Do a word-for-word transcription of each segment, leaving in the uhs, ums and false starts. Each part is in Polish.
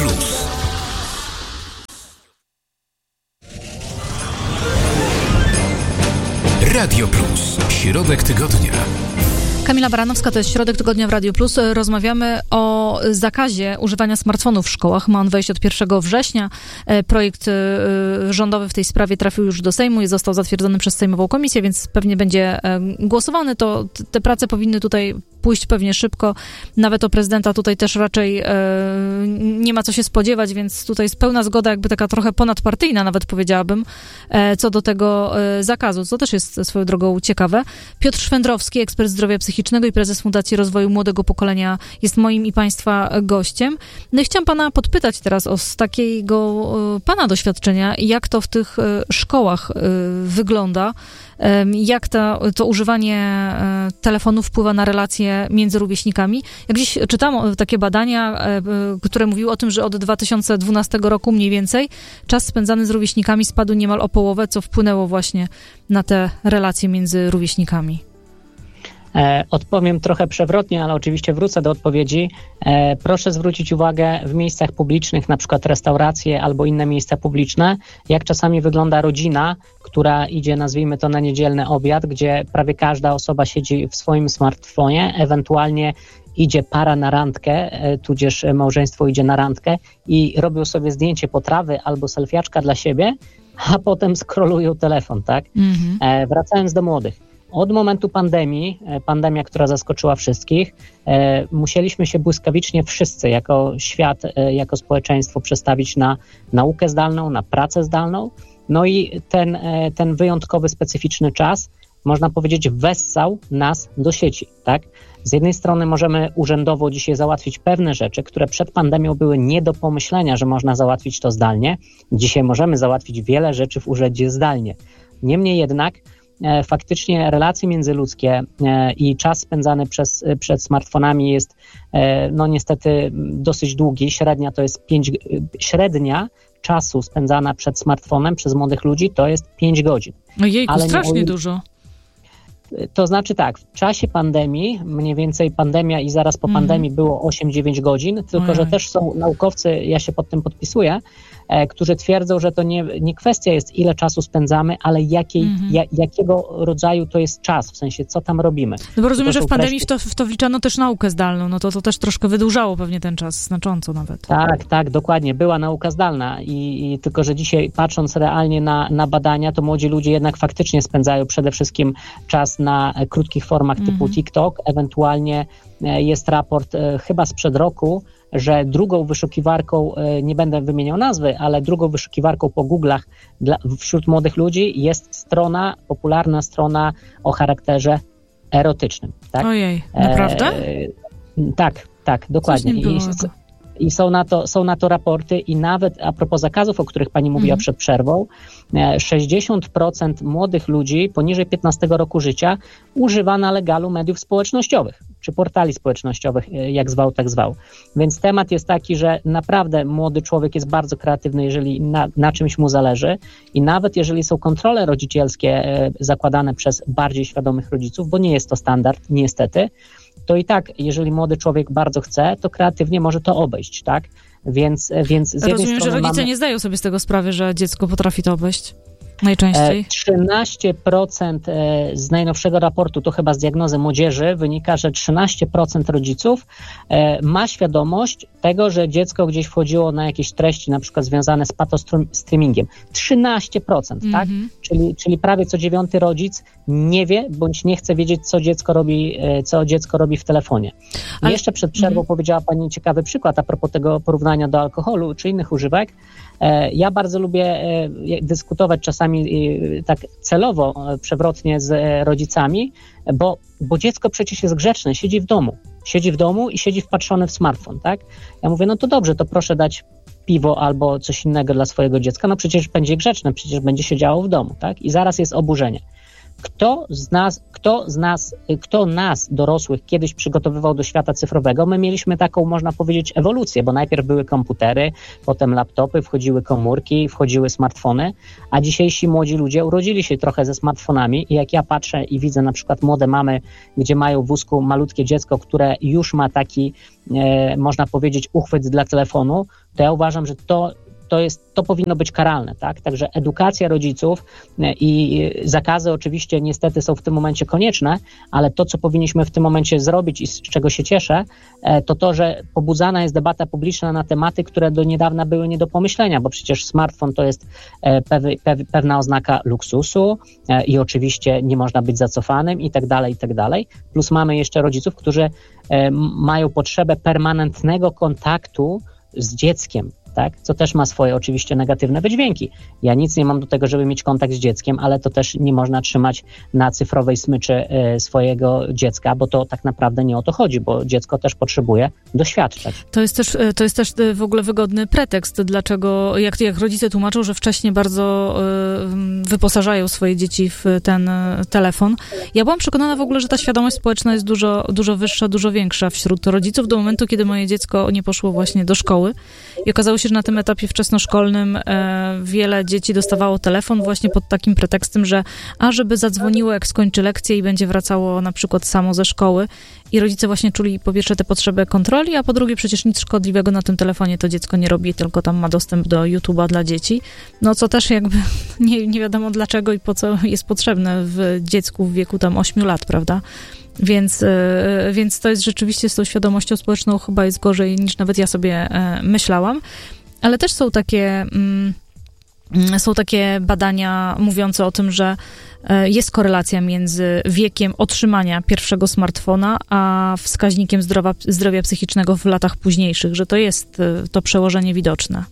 Plus. Radio Plus. Środek tygodnia. Kamila Baranowska, to jest Środek Tygodnia w Radio Plus. Rozmawiamy o zakazie używania smartfonów w szkołach. Ma on wejść od pierwszego września. Projekt rządowy w tej sprawie trafił już do Sejmu i został zatwierdzony przez Sejmową Komisję, więc pewnie będzie głosowany. To te prace powinny tutaj pójść pewnie szybko. Nawet o prezydenta tutaj też raczej nie ma co się spodziewać, więc tutaj jest pełna zgoda, jakby taka trochę ponadpartyjna nawet powiedziałabym, co do tego zakazu, co też jest swoją drogą ciekawe. Piotr Szwendrowski, ekspert zdrowia psychicznego i prezes Fundacji Rozwoju Młodego Pokolenia, jest moim i państwa gościem. No i chciałam pana podpytać teraz o z takiego pana doświadczenia, jak to w tych szkołach wygląda, jak to, to używanie telefonu wpływa na relacje między rówieśnikami. Jak gdzieś czytam takie badania, które mówiły o tym, że od dwa tysiące dwunastego roku mniej więcej czas spędzany z rówieśnikami spadł niemal o połowę, co wpłynęło właśnie na te relacje między rówieśnikami. E, odpowiem trochę przewrotnie, ale oczywiście wrócę do odpowiedzi. E, proszę zwrócić uwagę w miejscach publicznych, na przykład restauracje albo inne miejsca publiczne, jak czasami wygląda rodzina, która idzie, nazwijmy to, na niedzielny obiad, gdzie prawie każda osoba siedzi w swoim smartfonie, ewentualnie idzie para na randkę, e, tudzież małżeństwo idzie na randkę i robią sobie zdjęcie potrawy albo selfiaczka dla siebie, a potem scrollują telefon, tak? Mhm. E, wracając do młodych. Od momentu pandemii, pandemia, która zaskoczyła wszystkich, e, musieliśmy się błyskawicznie wszyscy jako świat, e, jako społeczeństwo przestawić na naukę zdalną, na pracę zdalną. No i ten, e, ten wyjątkowy, specyficzny czas, można powiedzieć, wessał nas do sieci, tak? Z jednej strony możemy urzędowo dzisiaj załatwić pewne rzeczy, które przed pandemią były nie do pomyślenia, że można załatwić to zdalnie. Dzisiaj możemy załatwić wiele rzeczy w urzędzie zdalnie. Niemniej jednak faktycznie relacje międzyludzkie i czas spędzany przez, przed smartfonami jest no niestety dosyć długi. Średnia to jest pięć, średnia czasu spędzana przed smartfonem przez młodych ludzi to jest pięć godzin. Ojejku, ale strasznie nie, dużo. To znaczy tak, w czasie pandemii, mniej więcej pandemia i zaraz po mm. pandemii było osiem dziewięć godzin, tylko Ojej. że też są naukowcy, ja się pod tym podpisuję, e, którzy twierdzą, że to nie, nie kwestia jest, ile czasu spędzamy, ale jakiej, mm-hmm. ja, jakiego rodzaju to jest czas, w sensie co tam robimy. No bo rozumiem, że w pandemii w to, w to wliczano też naukę zdalną, no to to też troszkę wydłużało pewnie ten czas, znacząco nawet. Tak, tak, dokładnie, była nauka zdalna i, i tylko, że dzisiaj patrząc realnie na, na badania, to młodzi ludzie jednak faktycznie spędzają przede wszystkim czas na krótkich formach typu mm-hmm. TikTok, ewentualnie jest raport e, chyba sprzed roku, że drugą wyszukiwarką, e, nie będę wymieniał nazwy, ale drugą wyszukiwarką po Google'ach dla, wśród młodych ludzi jest strona, popularna strona o charakterze erotycznym. Tak? Ojej, naprawdę? E, tak, tak, dokładnie. I, I są na to, są na to raporty i nawet a propos zakazów, o których pani mówiła mm. przed przerwą, sześćdziesiąt procent młodych ludzi poniżej piętnastego roku życia używa na legalu mediów społecznościowych, czy portali społecznościowych, jak zwał, tak zwał. Więc temat jest taki, że naprawdę młody człowiek jest bardzo kreatywny, jeżeli na, na czymś mu zależy i nawet jeżeli są kontrole rodzicielskie zakładane przez bardziej świadomych rodziców, bo nie jest to standard, niestety, to i tak, jeżeli młody człowiek bardzo chce, to kreatywnie może to obejść, tak? Więc, więc z jednej Rozumiem, strony że rodzice mamy... nie zdają sobie z tego sprawy, że dziecko potrafi to obejść najczęściej. trzynaście procent z najnowszego raportu, to chyba z diagnozy młodzieży, wynika, że trzynaście procent rodziców ma świadomość tego, że dziecko gdzieś wchodziło na jakieś treści, na przykład związane z patostreamingiem. trzynaście procent, mm-hmm. tak? Czyli, czyli prawie co dziewiąty rodzic nie wie, bądź nie chce wiedzieć, co dziecko robi, co dziecko robi w telefonie. Ale... Jeszcze przed przerwą mm-hmm. powiedziała pani ciekawy przykład a propos tego porównania do alkoholu czy innych używek. Ja bardzo lubię dyskutować czasami tak celowo, przewrotnie z rodzicami, bo, bo dziecko przecież jest grzeczne, siedzi w domu. Siedzi w domu i siedzi wpatrzony w smartfon, tak? Ja mówię, no to dobrze, to proszę dać piwo albo coś innego dla swojego dziecka, no przecież będzie grzeczne, przecież będzie siedziało w domu, tak? I zaraz jest oburzenie. Kto z nas, kto z nas, kto nas, dorosłych, kiedyś przygotowywał do świata cyfrowego? My mieliśmy taką, można powiedzieć, ewolucję, bo najpierw były komputery, potem laptopy, wchodziły komórki, wchodziły smartfony, a dzisiejsi młodzi ludzie urodzili się trochę ze smartfonami i jak ja patrzę i widzę na przykład młode mamy, gdzie mają w wózku malutkie dziecko, które już ma taki, e, można powiedzieć, uchwyt dla telefonu, to ja uważam, że to To, jest, to powinno być karalne, tak? Także edukacja rodziców i zakazy oczywiście niestety są w tym momencie konieczne, ale to, co powinniśmy w tym momencie zrobić i z czego się cieszę, to to, że pobudzana jest debata publiczna na tematy, które do niedawna były nie do pomyślenia, bo przecież smartfon to jest pew, pew, pewna oznaka luksusu i oczywiście nie można być zacofanym i tak dalej, i tak dalej. Plus mamy jeszcze rodziców, którzy mają potrzebę permanentnego kontaktu z dzieckiem, tak? Co też ma swoje oczywiście negatywne wydźwięki. Ja nic nie mam do tego, żeby mieć kontakt z dzieckiem, ale to też nie można trzymać na cyfrowej smyczy y, swojego dziecka, bo to tak naprawdę nie o to chodzi, bo dziecko też potrzebuje doświadczać. To jest też, to jest też w ogóle wygodny pretekst, dlaczego, jak, jak rodzice tłumaczą, że wcześniej bardzo y, wyposażają swoje dzieci w ten y, telefon. Ja byłam przekonana w ogóle, że ta świadomość społeczna jest dużo, dużo wyższa, dużo większa wśród rodziców do momentu, kiedy moje dziecko nie poszło właśnie do szkoły i okazało się, że na tym etapie wczesnoszkolnym e, wiele dzieci dostawało telefon właśnie pod takim pretekstem, że a żeby zadzwoniło, jak skończy lekcję i będzie wracało na przykład samo ze szkoły i rodzice właśnie czuli po pierwsze tę potrzebę kontroli, a po drugie przecież nic szkodliwego na tym telefonie to dziecko nie robi, tylko tam ma dostęp do YouTube'a dla dzieci, no co też jakby nie, nie wiadomo dlaczego i po co jest potrzebne w dziecku w wieku tam ośmiu lat, prawda? Więc, więc to jest rzeczywiście z tą świadomością społeczną chyba jest gorzej niż nawet ja sobie myślałam. Ale też są takie, mm, są takie badania mówiące o tym, że jest korelacja między wiekiem otrzymania pierwszego smartfona, a wskaźnikiem zdrowia, zdrowia psychicznego w latach późniejszych, że to jest to przełożenie widoczne.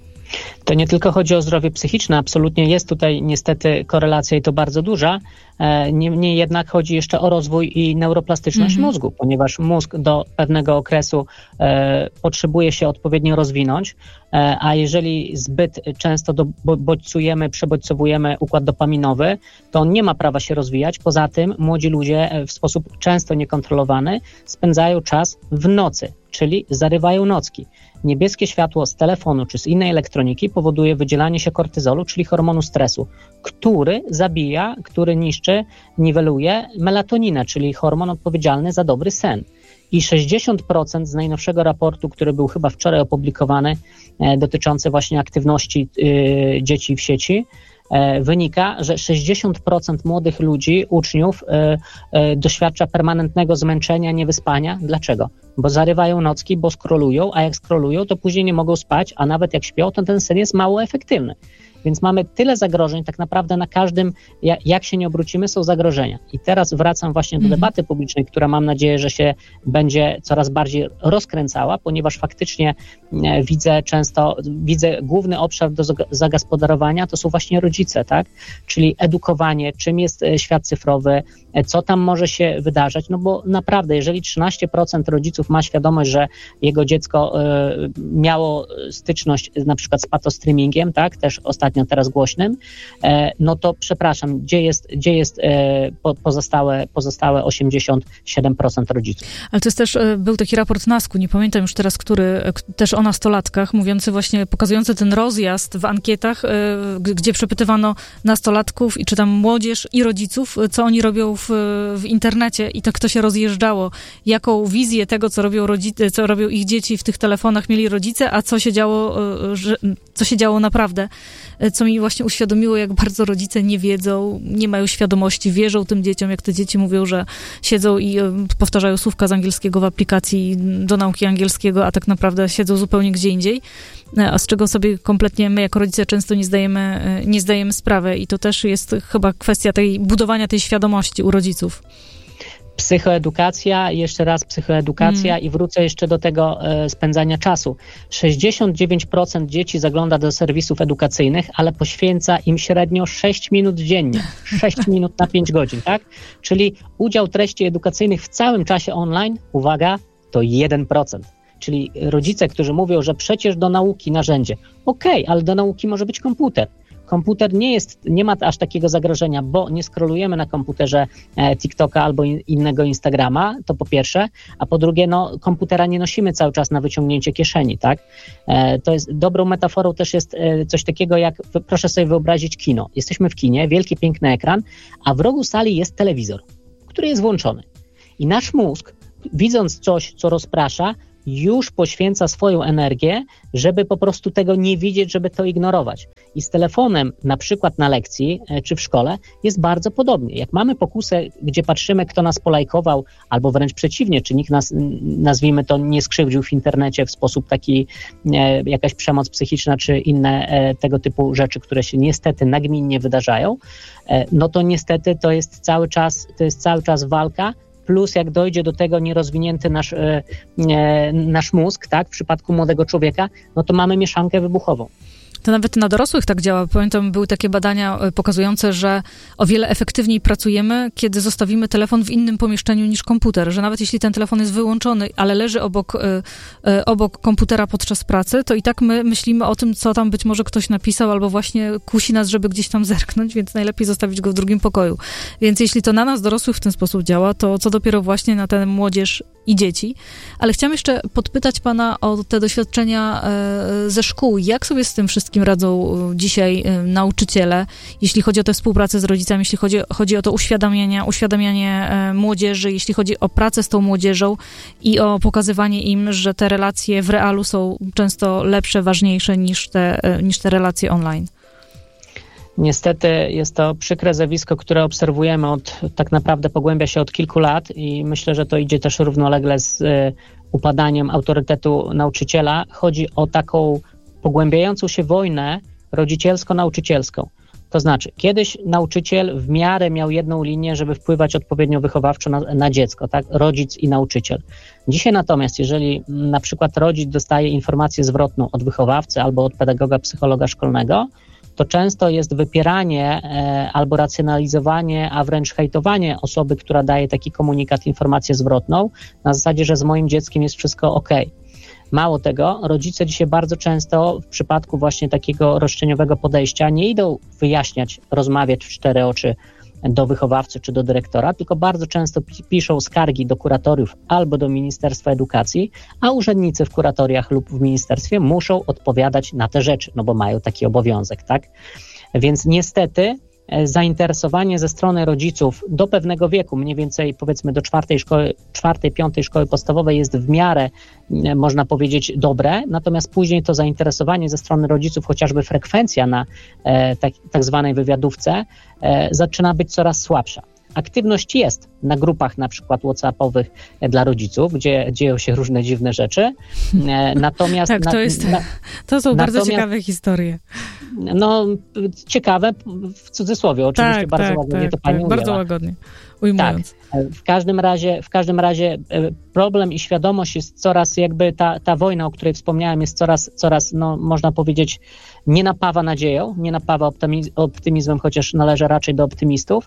To nie tylko chodzi o zdrowie psychiczne, absolutnie jest tutaj niestety korelacja i to bardzo duża. Niemniej jednak chodzi jeszcze o rozwój i neuroplastyczność mm-hmm. mózgu, ponieważ mózg do pewnego okresu e, potrzebuje się odpowiednio rozwinąć, e, a jeżeli zbyt często do, bo, bodźcujemy, przebodźcowujemy układ dopaminowy, to on nie ma prawa się rozwijać. Poza tym młodzi ludzie w sposób często niekontrolowany spędzają czas w nocy, czyli zarywają nocki. Niebieskie światło z telefonu czy z innej elektroniki powoduje wydzielanie się kortyzolu, czyli hormonu stresu, który zabija, który niszczy, niweluje melatoninę, czyli hormon odpowiedzialny za dobry sen. I sześćdziesiąt procent z najnowszego raportu, który był chyba wczoraj opublikowany, e, dotyczący właśnie aktywności e, dzieci w sieci, e, wynika, że sześćdziesiąt procent młodych ludzi, uczniów e, e, doświadcza permanentnego zmęczenia, niewyspania. Dlaczego? Bo zarywają nocki, bo scrollują, a jak scrollują, to później nie mogą spać, a nawet jak śpią, to ten sen jest mało efektywny. Więc mamy tyle zagrożeń, tak naprawdę na każdym, jak się nie obrócimy, są zagrożenia. I teraz wracam właśnie do debaty publicznej, która mam nadzieję, że się będzie coraz bardziej rozkręcała, ponieważ faktycznie widzę często, widzę główny obszar do zagospodarowania, to są właśnie rodzice, tak? Czyli edukowanie, czym jest świat cyfrowy, co tam może się wydarzać, no bo naprawdę, jeżeli trzynaście procent rodziców ma świadomość, że jego dziecko miało styczność na przykład z patostreamingiem, tak? Też ostatnio teraz głośnym, no to przepraszam, gdzie jest, gdzie jest pozostałe, pozostałe osiemdziesiąt siedem procent rodziców. Ale to jest też, był taki raport NASK-u, nie pamiętam już teraz, który, też o nastolatkach, mówiący właśnie, pokazujący ten rozjazd w ankietach, gdzie przepytywano nastolatków i czy tam młodzież i rodziców, co oni robią w, w internecie i tak to się rozjeżdżało. Jaką wizję tego, co robią rodzice, co robią ich dzieci w tych telefonach mieli rodzice, a co się działo, że, co się działo naprawdę. Co mi właśnie uświadomiło, jak bardzo rodzice nie wiedzą, nie mają świadomości, wierzą tym dzieciom, jak te dzieci mówią, że siedzą i powtarzają słówka z angielskiego w aplikacji do nauki angielskiego, a tak naprawdę siedzą zupełnie gdzie indziej, a z czego sobie kompletnie my jako rodzice często nie zdajemy, nie zdajemy sprawy i to też jest chyba kwestia tej budowania tej świadomości u rodziców. Psychoedukacja, jeszcze raz psychoedukacja mm. i wrócę jeszcze do tego e, spędzania czasu. sześćdziesiąt dziewięć procent dzieci zagląda do serwisów edukacyjnych, ale poświęca im średnio sześć minut dziennie. sześć minut na pięć godzin, tak? Czyli udział treści edukacyjnych w całym czasie online, uwaga, to jeden procent. Czyli rodzice, którzy mówią, że przecież do nauki narzędzie. Okej, okay, ale do nauki może być komputer. komputer nie jest, nie ma aż takiego zagrożenia, bo nie scrollujemy na komputerze e, TikToka albo in, innego Instagrama, to po pierwsze, a po drugie, no komputera nie nosimy cały czas na wyciągnięcie kieszeni, tak? E, to jest dobrą metaforą też jest e, coś takiego jak, proszę sobie wyobrazić kino. Jesteśmy w kinie, wielki, piękny ekran, a w rogu sali jest telewizor, który jest włączony. I nasz mózg, widząc coś, co rozprasza, już poświęca swoją energię, żeby po prostu tego nie widzieć, żeby to ignorować. I z telefonem, na przykład na lekcji czy w szkole, jest bardzo podobnie. Jak mamy pokusę, gdzie patrzymy, kto nas polajkował, albo wręcz przeciwnie, czy nikt nas, nazwijmy to, nie skrzywdził w internecie w sposób taki, e, jakaś przemoc psychiczna, czy inne e, tego typu rzeczy, które się niestety nagminnie wydarzają, e, no to niestety to jest cały czas, to jest cały czas walka. Plus jak dojdzie do tego nierozwinięty nasz, e, nasz mózg, tak, w przypadku młodego człowieka, no to mamy mieszankę wybuchową. To nawet na dorosłych tak działa. Pamiętam, były takie badania pokazujące, że o wiele efektywniej pracujemy, kiedy zostawimy telefon w innym pomieszczeniu niż komputer, że nawet jeśli ten telefon jest wyłączony, ale leży obok, y, obok komputera podczas pracy, to i tak my myślimy o tym, co tam być może ktoś napisał, albo właśnie kusi nas, żeby gdzieś tam zerknąć, więc najlepiej zostawić go w drugim pokoju. Więc jeśli to na nas dorosłych w ten sposób działa, to co dopiero właśnie na tę młodzież i dzieci. Ale chciałam jeszcze podpytać pana o te doświadczenia y, ze szkół. Jak sobie z tym wszystkim radzą dzisiaj nauczyciele, jeśli chodzi o tę współpracę z rodzicami, jeśli chodzi, chodzi o to uświadamianie, uświadamianie młodzieży, jeśli chodzi o pracę z tą młodzieżą i o pokazywanie im, że te relacje w realu są często lepsze, ważniejsze niż te, niż te relacje online? Niestety jest to przykre zjawisko, które obserwujemy od, tak naprawdę pogłębia się od kilku lat i myślę, że to idzie też równolegle z y, upadaniem autorytetu nauczyciela. Chodzi o taką pogłębiającą się wojnę rodzicielsko-nauczycielską. To znaczy, kiedyś nauczyciel w miarę miał jedną linię, żeby wpływać odpowiednio wychowawczo na, na dziecko, tak? Rodzic i nauczyciel. Dzisiaj natomiast, jeżeli na przykład rodzic dostaje informację zwrotną od wychowawcy albo od pedagoga, psychologa szkolnego, to często jest wypieranie e, albo racjonalizowanie, a wręcz hejtowanie osoby, która daje taki komunikat, informację zwrotną, na zasadzie, że z moim dzieckiem jest wszystko ok. Mało tego, rodzice dzisiaj bardzo często w przypadku właśnie takiego roszczeniowego podejścia nie idą wyjaśniać, rozmawiać w cztery oczy do wychowawcy czy do dyrektora, tylko bardzo często piszą skargi do kuratoriów albo do Ministerstwa Edukacji, a urzędnicy w kuratoriach lub w ministerstwie muszą odpowiadać na te rzeczy, no bo mają taki obowiązek, tak? Więc niestety zainteresowanie ze strony rodziców do pewnego wieku, mniej więcej powiedzmy do czwartej szkoły, czwartej, piątej szkoły podstawowej jest w miarę, można powiedzieć, dobre, natomiast później to zainteresowanie ze strony rodziców, chociażby frekwencja na e, tak, tak zwanej wywiadówce e, zaczyna być coraz słabsza. Aktywność jest na grupach na przykład whatsappowych dla rodziców, gdzie dzieją się różne dziwne rzeczy. Natomiast tak, to, jest, na, to są bardzo ciekawe historie. No, ciekawe w cudzysłowie, oczywiście tak, bardzo tak, łagodnie tak, to pani tak, bardzo łagodnie ujmując. Tak, w każdym razie, w każdym razie problem i świadomość jest coraz jakby ta, ta wojna, o której wspomniałem, jest coraz, coraz, no można powiedzieć, nie napawa nadzieją, nie napawa optymizmem, chociaż należy raczej do optymistów.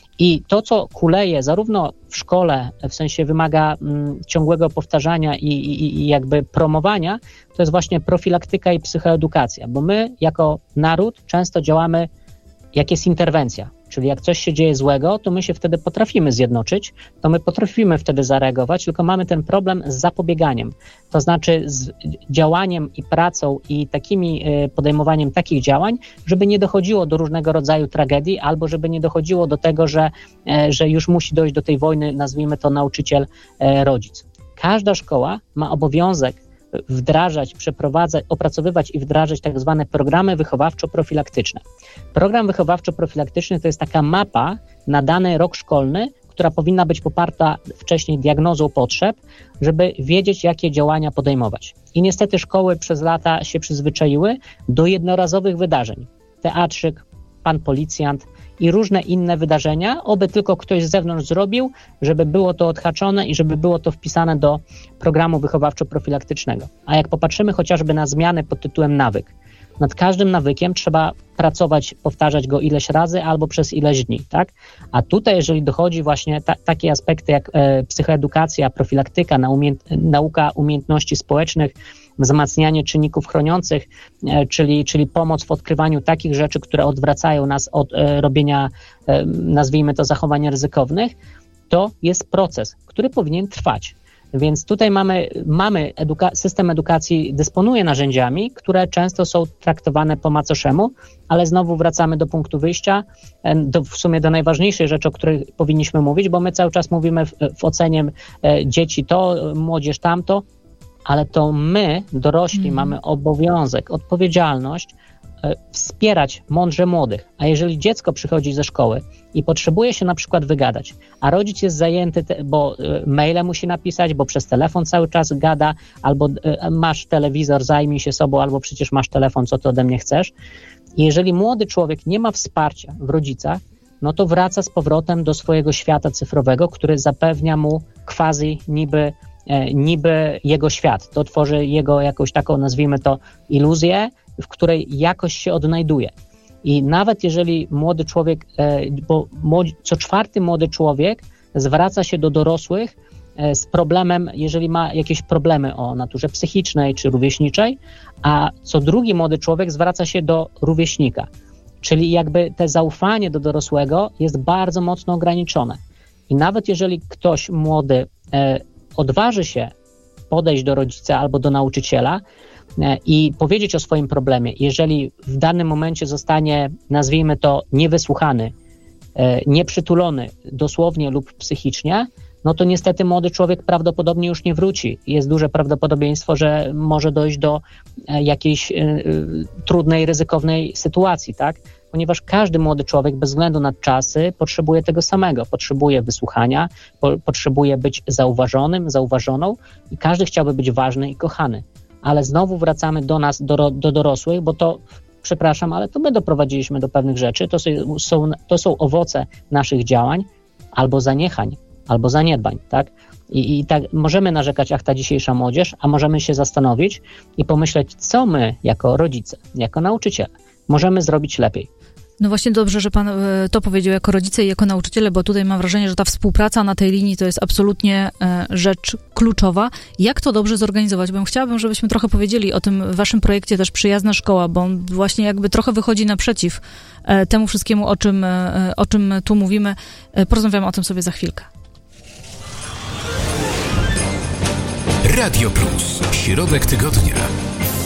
I to, co kuleje zarówno w szkole, w sensie wymaga mm, ciągłego powtarzania i, i, i jakby promowania, to jest właśnie profilaktyka i psychoedukacja, bo my jako naród często działamy, jak jest interwencja, czyli jak coś się dzieje złego, to my się wtedy potrafimy zjednoczyć, to my potrafimy wtedy zareagować, tylko mamy ten problem z zapobieganiem, to znaczy z działaniem i pracą i takimi podejmowaniem takich działań, żeby nie dochodziło do różnego rodzaju tragedii, albo żeby nie dochodziło do tego, że, że już musi dojść do tej wojny, nazwijmy to nauczyciel-rodzic. Każda szkoła ma obowiązek wdrażać, przeprowadzać, opracowywać i wdrażać tak zwane programy wychowawczo-profilaktyczne. Program wychowawczo-profilaktyczny to jest taka mapa na dany rok szkolny, która powinna być poparta wcześniej diagnozą potrzeb, żeby wiedzieć, jakie działania podejmować. I niestety szkoły przez lata się przyzwyczaiły do jednorazowych wydarzeń. Teatrzyk, pan policjant i różne inne wydarzenia, oby tylko ktoś z zewnątrz zrobił, żeby było to odhaczone i żeby było to wpisane do programu wychowawczo-profilaktycznego. A jak popatrzymy chociażby na zmiany pod tytułem nawyk, Nad każdym nawykiem trzeba pracować, powtarzać go ileś razy albo przez ileś dni, tak? A tutaj, jeżeli dochodzi właśnie ta, takie aspekty jak e, psychoedukacja, profilaktyka, na umie- nauka umiejętności społecznych, wzmacnianie czynników chroniących, e, czyli, czyli pomoc w odkrywaniu takich rzeczy, które odwracają nas od e, robienia, e, nazwijmy to, zachowań ryzykownych, to jest proces, który powinien trwać. Więc tutaj mamy, mamy eduka- system edukacji dysponuje narzędziami, które często są traktowane po macoszemu, ale znowu wracamy do punktu wyjścia, do, w sumie do najważniejszej rzeczy, o której powinniśmy mówić, bo my cały czas mówimy w, w ocenie e, dzieci to, młodzież tamto, ale to my, dorośli, mm. mamy obowiązek, odpowiedzialność e, wspierać mądrze młodych. A jeżeli dziecko przychodzi ze szkoły i potrzebuje się na przykład wygadać, a rodzic jest zajęty, te, bo e, maile musi napisać, bo przez telefon cały czas gada, albo e, masz telewizor, zajmij się sobą, albo przecież masz telefon, co ty ode mnie chcesz. I jeżeli młody człowiek nie ma wsparcia w rodzicach, no to wraca z powrotem do swojego świata cyfrowego, który zapewnia mu quasi niby niby jego świat. To tworzy jego jakąś taką, nazwijmy to, iluzję, w której jakoś się odnajduje. I nawet jeżeli młody człowiek, bo co czwarty młody człowiek zwraca się do dorosłych z problemem, jeżeli ma jakieś problemy o naturze psychicznej czy rówieśniczej, a co drugi młody człowiek zwraca się do rówieśnika. Czyli jakby te zaufanie do dorosłego jest bardzo mocno ograniczone. I nawet jeżeli ktoś młody odważy się podejść do rodzica albo do nauczyciela i powiedzieć o swoim problemie, jeżeli w danym momencie zostanie, nazwijmy to, niewysłuchany, nieprzytulony dosłownie lub psychicznie, no to niestety młody człowiek prawdopodobnie już nie wróci. Jest duże prawdopodobieństwo, że może dojść do jakiejś trudnej, ryzykownej sytuacji, tak? Ponieważ każdy młody człowiek bez względu na czasy potrzebuje tego samego. Potrzebuje wysłuchania, po, potrzebuje być zauważonym, zauważoną i każdy chciałby być ważny i kochany. Ale znowu wracamy do nas, do, do dorosłych, bo to, przepraszam, ale to my doprowadziliśmy do pewnych rzeczy. To są, to są owoce naszych działań albo zaniechań, albo zaniedbań, tak? I, I tak możemy narzekać, ach, ta dzisiejsza młodzież, a możemy się zastanowić i pomyśleć, co my jako rodzice, jako nauczyciele możemy zrobić lepiej. No właśnie dobrze, że pan to powiedział jako rodzice i jako nauczyciele, bo tutaj mam wrażenie, że ta współpraca na tej linii to jest absolutnie rzecz kluczowa. Jak to dobrze zorganizować? Bo chciałabym, żebyśmy trochę powiedzieli o tym waszym projekcie też Przyjazna Szkoła, bo on właśnie jakby trochę wychodzi naprzeciw temu wszystkiemu, o czym, o czym tu mówimy. Porozmawiamy o tym sobie za chwilkę. Radio Plus. Środek tygodnia.